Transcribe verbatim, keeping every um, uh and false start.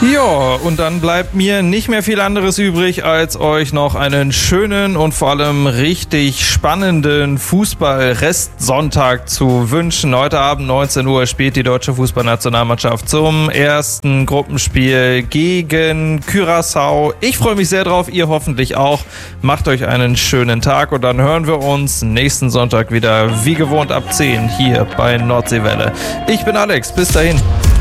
Ja, und dann bleibt mir nicht mehr viel anderes übrig, als euch noch einen schönen und vor allem richtig spannenden Fußball-Restsonntag zu wünschen. Heute Abend neunzehn Uhr spielt die deutsche Fußballnationalmannschaft zum ersten Gruppenspiel gegen Curaçao. Ich freue mich sehr drauf, ihr hoffentlich auch. Macht euch einen schönen Tag und dann hören wir uns nächsten Sonntag wieder wie gewohnt ab zehn hier bei Nordseewelle. Ich bin Alex, bis dahin.